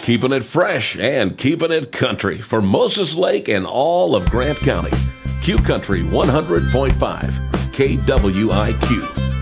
Keeping it fresh and keeping it country for Moses Lake and all of Grant County. Q Country 100.5 KWIQ.